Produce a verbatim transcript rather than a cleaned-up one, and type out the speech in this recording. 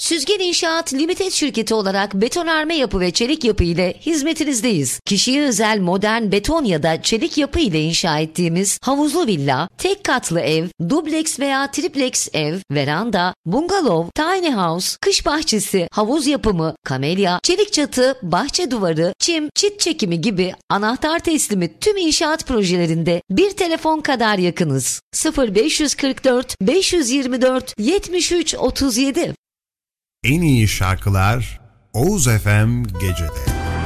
Süzgen İnşaat Limited şirketi olarak betonarme yapı ve çelik yapı ile hizmetinizdeyiz. Kişiye özel modern beton ya da çelik yapı ile inşa ettiğimiz havuzlu villa, tek katlı ev, dubleks veya triplex ev, veranda, bungalov, tiny house, kış bahçesi, havuz yapımı, kamelya, çelik çatı, bahçe duvarı, çim, çit çekimi gibi anahtar teslimi tüm inşaat projelerinde bir telefon kadar yakınız. sıfır beş kırk dört beş yirmi dört yetmiş üç otuz yedi. En iyi şarkılar Oğuz F M Gece'de.